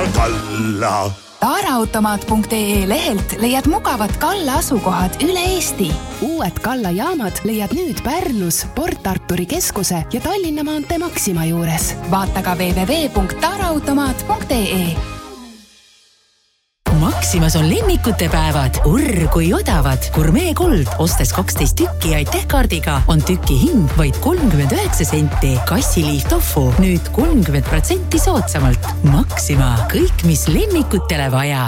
Kalla. Taaraautomaat.ee lehelt leiad mugavad Kalla asukohad üle Eesti. Uued Kalla jaamad leiad nüüd Pärnus, Port Arturi keskuse ja Tallinna maantee Maxima juures. Vaata ka www.taaraautomaat.ee. Maximas on lemmikute päevad, kui odavad. Gourmet Gold, ostes 12 tükki ja ITEH-kaardiga on tüki hind vaid 39 senti. Kassiliif tofu nüüd 30% soodsamalt. Maxima, kõik mis lemmikutele vaja.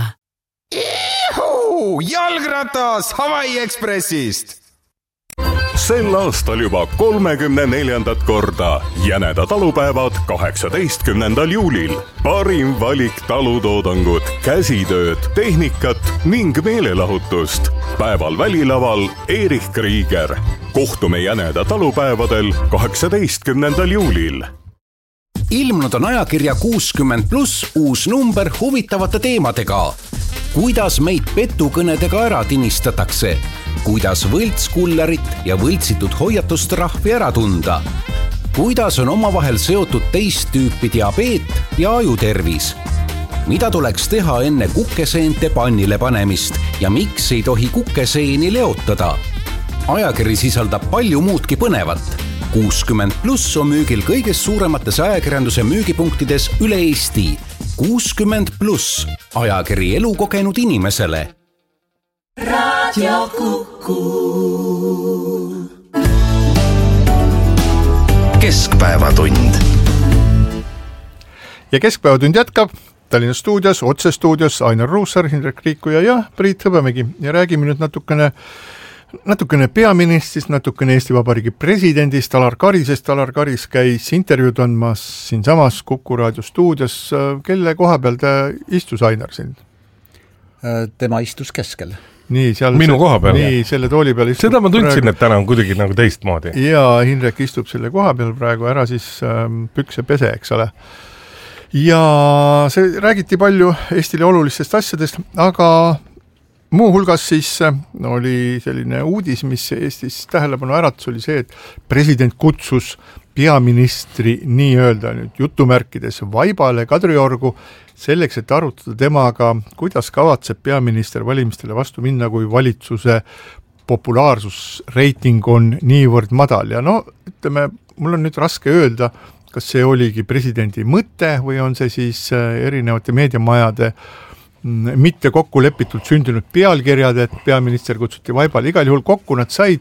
Jalgratas Hawaii Expressist! Sel aastal juba 34. korda Jäneda talupäevad 18. juulil. Parim valik talutoodangut, käsitööd, tehnikat ning meelelahutust. Päeval välilaval Erich Krieger. Kohtume Jäneda talupäevadel 18. juulil. Ilmunud on ajakirja 60+ uus number huvitavate teemadega. Kuidas meid petukõnedega ära tinistatakse? Kuidas võltskullerit ja võltsitud hoiatustrahvi ära tunda? Kuidas on omavahel seotud teist tüüpi diabeet ja ajutervis? Mida tuleks teha enne kukeseente pannile panemist ja miks ei tohi kukeseeni leotada? Ajakiri sisaldab palju muudki põnevat. 60+ on müügil kõigest suuremates ajakirjanduse müügipunktides üle Eesti. 60+, ajakiri elukogenud inimesele. Radio Kuku. Keskpäevatund. Ja Keskpäevatund jätkab Tallinna stuudios, otsestuudios Ainar Ruussaar, Hindrek Riikuja ja Priit Hõbemägi. Ja räägime nüüd natukene peaministrist, natukene Eesti Vabariigi presidendist, Alar Karisest. Alar Karis käis intervjuud andmas siin samas Kuku raadio stuudios. Kelle koha peal ta istus, Ainar, siin? Tema istus keskel. Nii, seal minu koha peal. Nii, selle tooli peal istub. Seda ma tundsin, et täna on kuidagi nagu teistmoodi. Ja Hindrek istub selle koha peal praegu, ära siis pükse pese, eks ole. Ja see räägiti palju Eestile olulistest asjadest, aga muu hulgas siis oli selline uudis, mis Eestis tähelepanu äratus, oli see, et president kutsus peaministri nii-öelda nüüd jutumärkides vaibale Kadriorgu selleks, et arutada temaga, kuidas kavatseb peaminister valimistele vastu minna, kui valitsuse populaarsusreiting on niivõrd madal. Ja no, ütleme, mul on nüüd raske öelda, kas see oligi presidendi mõte või on see siis erinevate meediamajade mitte kokku lepitult sündinud pealkirjad, et peaminister kutsuti vaibale. Igal juhul kokku nad said.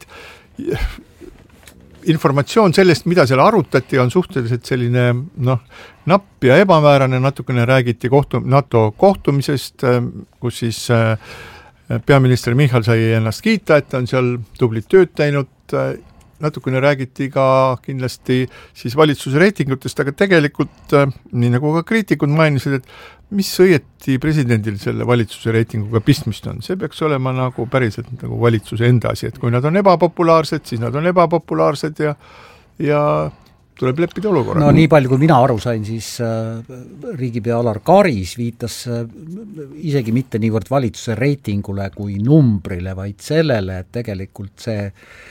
Informatsioon sellest, mida seal arutati, on suhteliselt selline napp ja ebamäärane. Natukene räägiti NATO kohtumisest, kus siis peaminister Michal sai ennast kiita, et on seal tublit tööd teinud. Natukene räägiti ka kindlasti siis valitsuse reitingutest, aga tegelikult, nii nagu ka kriitikud mainisid, et mis õieti presidendil selle valitsuse reitinguga pistmist on. See peaks olema nagu päriselt nagu valitsuse enda asi, et kui nad on ebapopulaarsed, siis nad on ebapopulaarsed ja tuleb leppida olukorra. No nii palju, kui mina aru sain, siis riigipea Alar Karis viitas isegi mitte niivõrd valitsuse reitingule kui numbrile, vaid sellele, et tegelikult see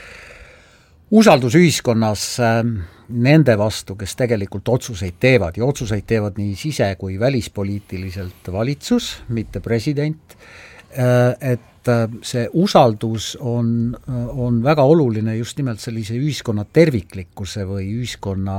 usaldus ühiskonnas nende vastu, kes tegelikult otsuseid teevad ja otsuseid teevad nii sise- kui välispoliitiliselt valitsus, mitte president, et see usaldus on väga oluline just nimelt sellise ühiskonna terviklikkuse või ühiskonna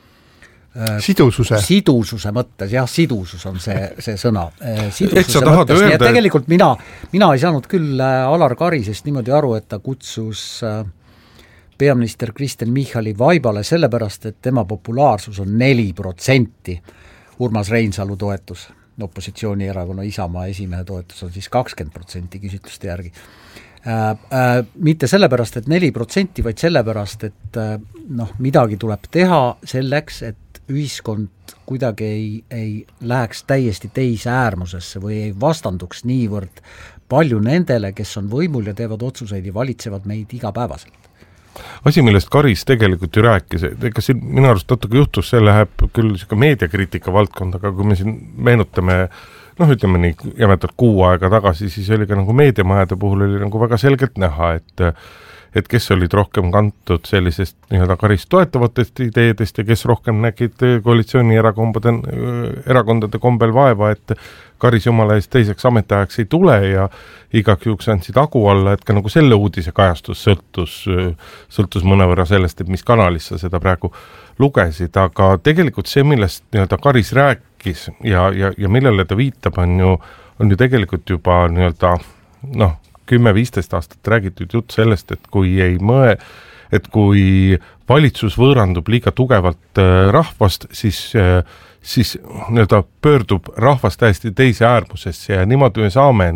sidususe mõttes, jah, sidusus on see sõna. Sidususe mõttes, nii et tegelikult mina ei saanud küll Alar Karisest niimoodi aru, et ta kutsus peaminister Kristen Michali vaibale sellepärast, et tema populaarsus on 4%. Urmas Reinsalu toetus, opositsioonierakonna Isamaa esimehe toetus on siis 20% küsitluste järgi. Mitte sellepärast, et 4%, vaid sellepärast, et midagi tuleb teha selleks, et ühiskond kuidagi ei läheks täiesti teise äärmusesse või ei vastanduks niivõrd palju nendele, kes on võimul ja teevad otsuseid ja valitsevad meid igapäevaselt. Asi, millest Karis tegelikult ju rääkis, ega siin minu arust natuke juhtus, see läheb küll meediakriitika valdkond, aga kui me siin meenutame, ütleme nii jämetalt 6 aega tagasi, siis oli ka nagu meediamajade puhul oli nagu väga selgelt näha, et kes olid rohkem kantud sellisest nii-öelda Karist toetavatest ideedest ja kes rohkem nägid koalitsioonierakondade kombel vaeva, et Karis jumala eest teiseks ametiajaks ei tule ja igaks juhuks andsid agu alla, et ka nagu selle uudise kajastus sõltus mõnevõrra sellest, et mis kanalis sa seda praegu lugesid, aga tegelikult see, millest nii-öelda Karis rääkis ja millele ta viitab, on ju tegelikult juba nii-öelda 10-15 aastat räägitud jutt sellest, et kui valitsus võõrandub liiga tugevalt rahvast, siis nii-öelda pöördub rahvas täiesti teise äärmusesse ja niimoodi me saame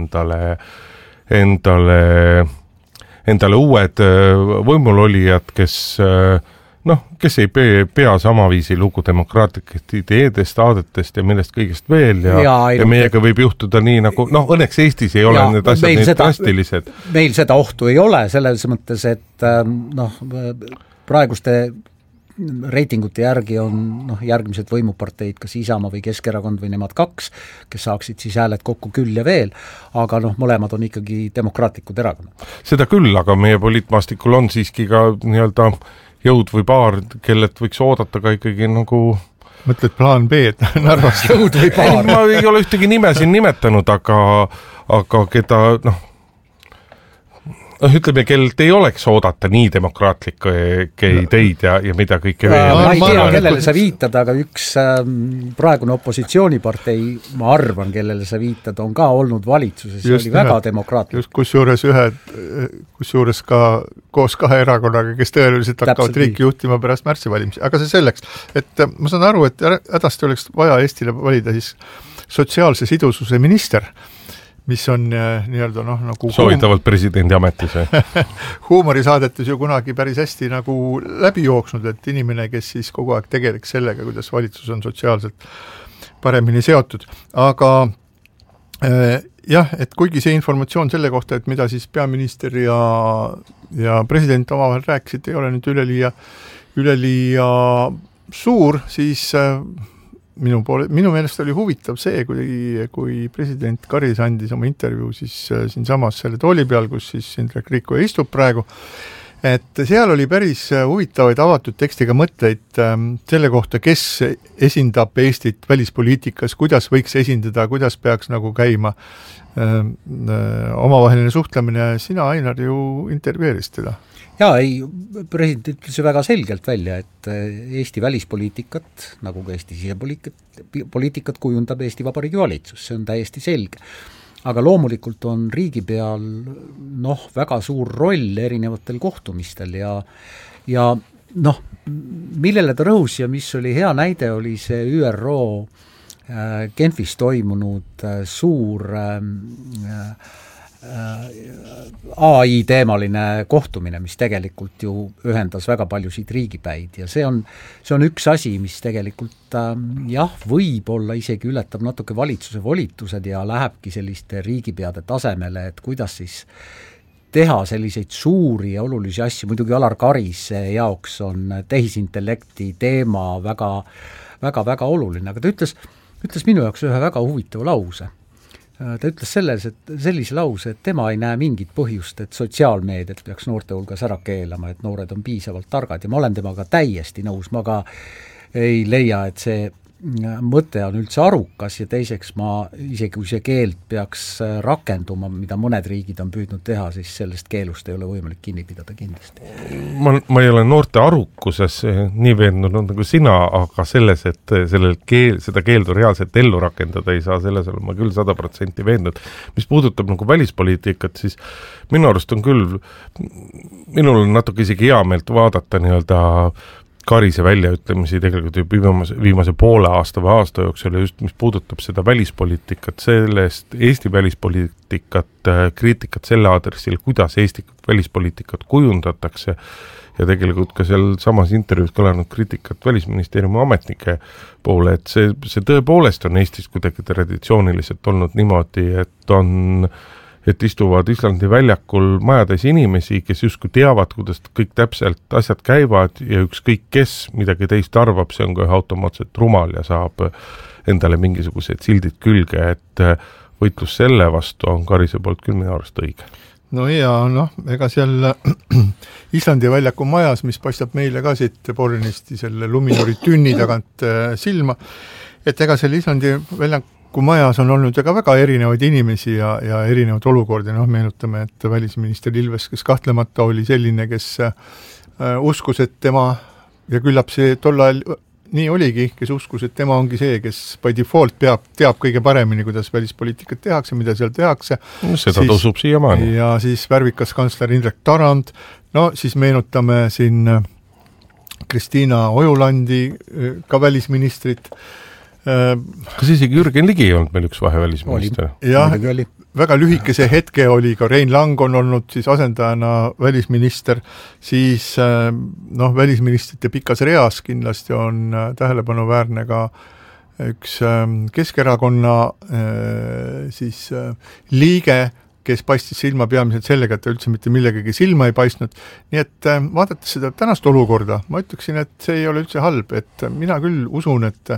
endale uued võimulolijad, kes ei pea samaviisi lugu demokraatlikest ideedest, aadetest ja millest kõigest veel ja meiega võib juhtuda nii nagu, õnneks Eestis ei ole need asjad nii drastilised. Meil seda ohtu ei ole, selles mõttes, et praeguste reitingute järgi on järgmised võimuparteid, kas Isamaa või Keskerakond või nemad kaks, kes saaksid siis hääled kokku küll ja veel, aga mõlemad on ikkagi demokraatlikud erakonnad. Seda küll, aga meie poliitmaastikul on siiski ka nii-öelda jõud või paar, kellelt võiks oodata ka ikkagi nagu... Mõtled plaan B, et Narvast jõud või paar? Ma ei ole ühtegi nime siin nimetanud, aga keda, ütleme, kellelt ei oleks oodata nii demokraatlikke ideid ja mida kõike veel. Ma ei tea, kellele sa viitad, aga üks praegune opositsioonipartei, ma arvan, kellele sa viitad, on ka olnud valitsuses, see oli väga demokraatlik. Kusjuures ka koos kahe erakonnaga, kes tõenäoliselt hakkavad riiki juhtima pärast märtsivalimisi. Aga see selleks, et ma saan aru, et hädasti oleks vaja Eestile valida siis sotsiaalse sidususe minister, mis on nii-öelda nagu soovitavalt presidendi ametis huumorisaadetes ju kunagi päris hästi nagu läbi jooksnud, et inimene, kes siis kogu aeg tegeleks sellega, kuidas valitsus on sotsiaalselt paremini seotud. Aga et kuigi see informatsioon selle kohta, et mida siis peaminister ja president omavahel rääkisid, ei ole nüüd üleliia suur, siis minu meelest oli huvitav see, kui president Karis andis oma intervjuu siis siinsamas selle tooli peal, kus siis Indrek Riikoja istub praegu, et seal oli päris huvitavaid avatud tekstiga mõtteid selle kohta, kes esindab Eestit välispoliitikas, kuidas võiks esindada, kuidas peaks nagu käima omavaheline suhtlemine. Sina, Ainar, ju intervjueerisid teda. President ütles ju väga selgelt välja, et Eesti välispoliitikat, nagu ka Eesti sisepoliitikat kujundab Eesti Vabariigi valitsus, see on täiesti selge. Aga loomulikult on riigi peal väga suur roll erinevatel kohtumistel ja millele ta rõhus ja mis oli hea näide, oli see ÜRO Genfis toimunud suur AI teemaline kohtumine, mis tegelikult ju ühendas väga paljusid riigipäid ja see on üks asi, mis tegelikult võib-olla isegi ületab natuke valitsuse volitused ja lähebki selliste riigipeade tasemele, et kuidas siis teha selliseid suuri ja olulisi asju. Muidugi Alar Karise jaoks on tehisintellekti teema väga oluline, aga ta ütles minu jaoks ühe väga huvitava lause. Ta ütles sellise lause, et tema ei näe mingit põhjust, et sotsiaalmeediat peaks noorte hulgas ära keelama, et noored on piisavalt targad ja ma olen temaga täiesti nõus, ma ka ei leia, et see mõte on üldse arukas ja teiseks isegi kui see keeld peaks rakenduma, mida mõned riigid on püüdnud teha, siis sellest keelust ei ole võimalik kinni pidada kindlasti. Ma ei ole noorte arukuses nii veendunud nagu sina, aga selles, et seda keeldu reaalselt ellu rakendada ei saa, selles olen ma küll 100% veendunud. Mis puudutab nagu välispoliitikat, siis minu arust on küll, minul on natuke isegi hea meelt vaadata nii-öelda Karise väljaütlemisi tegelikult ju viimase poole aasta või aasta jooksul ja just mis puudutab seda välispoliitikat, sellest Eesti välispoliitikat, kriitikat selle aadressil, kuidas Eesti välispoliitikat kujundatakse ja tegelikult ka seal samas intervjuus kõlanud kriitikat välisministeeriumi ametnike poole, et see tõepoolest on Eestis kuidagi traditsiooniliselt olnud niimoodi, et istuvad Islandi väljakul majatäis inimesi, kes justkui teavad, kuidas kõik täpselt asjad käivad ja ükskõik kes midagi teist arvab, see on kohe automaatselt rumal ja saab endale mingisugused sildid külge, et võitlus selle vastu on Karise poolt küll minu arust õige. no ja ega seal Islandi väljaku majas, mis paistab meile ka siit Bornisti selle Luminori tünni tagant silma, et ega selle Islandi väljaku majas on olnud ka väga erinevaid inimesi ja erinevaid olukordi, meenutame, et välisminister Ilves, kes kahtlemata oli selline, kes uskus, et tema, ja küllap see tol ajal nii oligi, kes uskus, et tema ongi see, kes by default teab kõige paremini, kuidas välispoliitikat tehakse, mida seal tehakse. Seda tõusub siiamaani. Ja siis värvikas kantsler Indrek Tarand, siis meenutame siin Kristiina Ojulandi, ka välisministrit. Kas isegi Jürgen Ligi ei olnud meil üks vahevälisminister? Jah, väga lühikese hetke oli ka Rein Lang on olnud siis asendajana välisminister, siis välisministrite pikas reas kindlasti on tähelepanuväärne ka üks Keskerakonna siis liige, kes paistis silma peamiselt sellega, et ta üldse mitte millegagi silma ei paistnud. Nii et vaadates seda tänast olukorda, ma ütleksin, et see ei ole üldse halb, et mina küll usun, et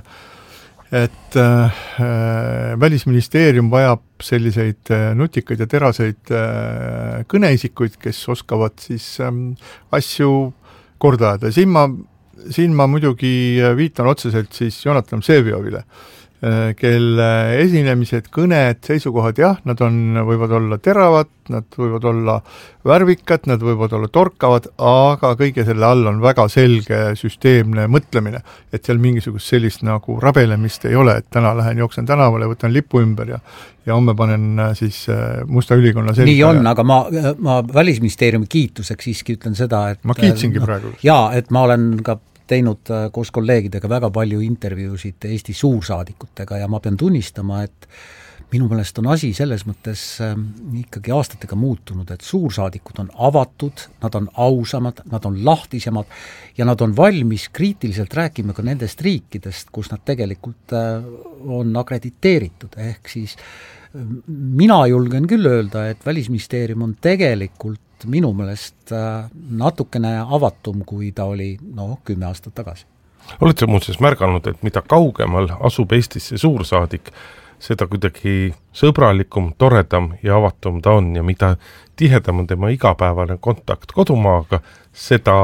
välisministeerium vajab selliseid nutikaid ja teraseid kõneisikuid, kes oskavad siis asju korda ajada. Siin ma muidugi viitan otseselt siis Jonatan Vseviovile, kelle esinemised, kõned, seisukohad, jah, nad võivad olla teravad, nad võivad olla värvikad, nad võivad olla torkavad, aga kõige selle all on väga selge süsteemne mõtlemine, et seal mingisugust sellist nagu rabelemist ei ole, et täna lähen jooksen tänavale, võtan lipu ümber ja homme panen siis Musta ülikonna selga. Nii on, aga ma välisministeeriumi kiituseks siiski ütlen seda, et ma kiitsingi praegu. Jaa, et ma olen ka teinud koos kolleegidega väga palju intervjuusid Eesti suursaadikutega ja ma pean tunnistama, et minu meelest on asi selles mõttes ikkagi aastatega muutunud, et suursaadikud on avatud, nad on ausamad, nad on lahtisemad ja nad on valmis kriitiliselt rääkima ka nendest riikidest, kus nad tegelikult on akrediteeritud, ehk siis mina julgen küll öelda, et välisministeerium on tegelikult minu meelest natukene avatum, kui ta oli 10 aastat tagasi. Oled sa muuseas märganud, et mida kaugemal asub Eestisse suursaadik, seda kuidagi sõbralikum, toredam ja avatum ta on ja mida tihedam on tema igapäevane kontakt kodumaaga, seda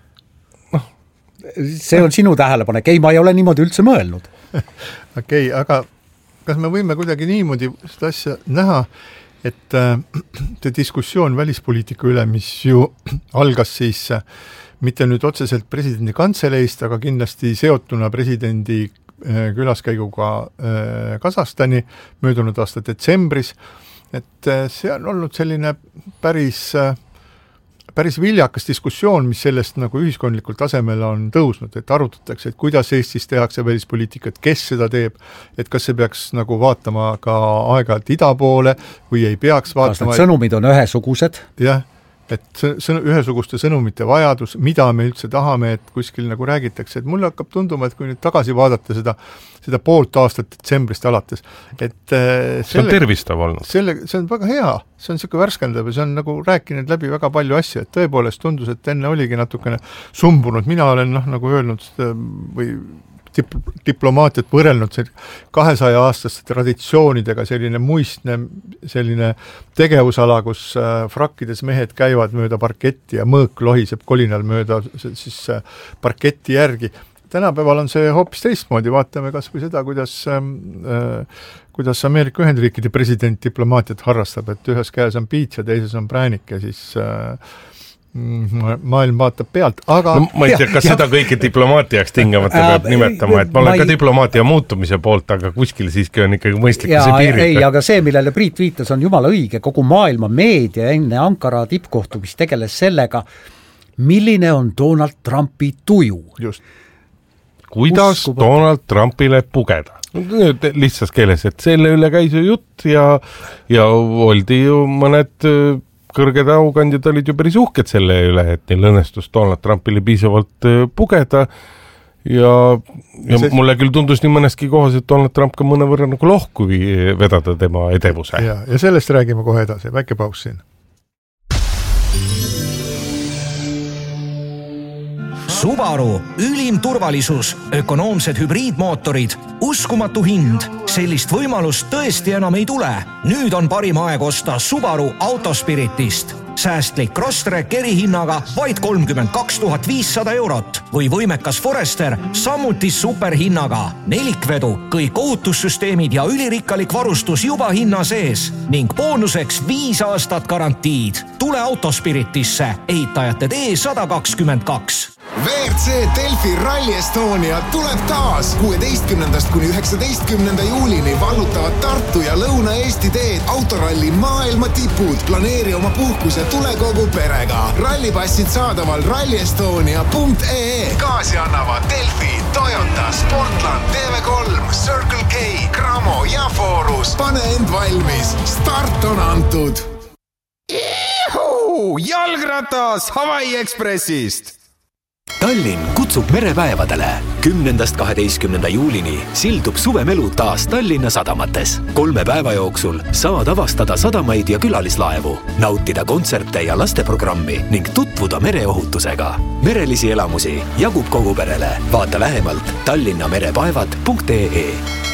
see on sinu tähelepanek, ei, ma ei ole niimoodi üldse mõelnud. Okei, aga kas me võime kuidagi niimoodi seda asja näha, et see diskussioon välispoliitika üle, mis ju algas siis mitte nüüd otseselt presidendi kantseleist, aga kindlasti seotuna presidendi külaskäiguga Kasahstani möödunud aasta detsembris, et see on olnud selline päris viljakas diskussioon, mis sellest nagu ühiskondlikul tasemel on tõusnud, et arutatakse, et kuidas Eestis tehakse välispoliitikat, kes seda teeb, et kas see peaks nagu vaatama ka aeg-ajalt ida poole või ei peaks vaatama. Kas need sõnumid on ühesugused? Jah, et ühesuguste sõnumite vajadus, mida me üldse tahame, et kuskil nagu räägitakse, et mulle hakkab tunduma, et kui nüüd tagasi vaadata seda poolt aastat detsembrist alates, et see on tervistav olnud. See on väga hea, see on niisugune värskendav ja see on nagu rääkinud läbi väga palju asju, et tõepoolest tundus, et enne oligi natukene sumbunud, mina olen nagu öelnud või diplomaatiat võrelnud 200-aastaste traditsioonidega, selline muistne selline tegevusala, kus frakkides mehed käivad mööda parketti ja mõõk lohiseb kolinal mööda siis parketti järgi. Tänapäeval on see hoopis teistmoodi, vaatame kas või seda, kuidas Ameerika Ühendriikide president diplomaatiat harrastab, et ühes käes on piits ja teises on präänik ja siis maailm vaatab pealt, aga ma ei tea, kas seda kõike diplomaatiaks tingamata peab nimetama, et ma olen ka diplomaatia muutumise poolt, aga kuskil siiski on ikkagi mõistlik see piirita. Ei, aga see, millele Priit viitas, on jumala õige, kogu maailma meedia enne Ankara tippkohtumist tegeles sellega, milline on Donald Trumpi tuju. Just. Kuidas Donald Trumpile pugeda? Nüüd lihtsas keeles, et selle üle käis ju jutt ja oldi ju mõned kõrged aukandjad olid ju päris uhked selle üle, et neil õnnestus Donald Trumpile piisavalt pugeda ja mulle küll tundus nii mõneski kohas, et Donald Trump ka mõne võrra nagu lohkuvi vedada tema edevuse. Ja sellest räägime kohe edasi, väike paus siin. Subaru, ülim turvalisus, ökonoomsed hübriidmootorid, uskumatu hind. Sellist võimalust tõesti enam ei tule. Nüüd on parim aeg osta Subaru Autospiritist. Säästlik Crosstrek erihinnaga vaid 32 500 eurot või võimekas Forester samuti superhinnaga. Nelikvedu, kõik ohutussüsteemid ja ülirikkalik varustus juba hinna sees ning boonuseks 5 aastat garantiid. Tule Autospiritisse, ehitajate tee 122. WRC Delfi Rally Estonia tuleb taas 16. kuni 19. juulini vallutavad Tartu ja Lõuna-Eesti teed autoralli maailma tipud. Planeeri oma puhkus ja tule kogu perega. Rallipassid saadaval rallyestonia.ee. Gaasi annavad Delfi, Toyota, Sportland, TV3, Circle K, Cramo ja Forus. Pane end valmis. Start on antud. Jalgratas Hawaii Expressist. Tallinn kutsub merepäevadele. 10.–12. juulini sildub suvemelu taas Tallinna sadamates. 3 päeva jooksul saad avastada sadamaid ja külalislaevu, nautida kontserte ja lasteprogrammi ning tutvuda mereohutusega. Merelisi elamusi jagub kogu perele. Vaata lähemalt tallinnamerepäevad.ee.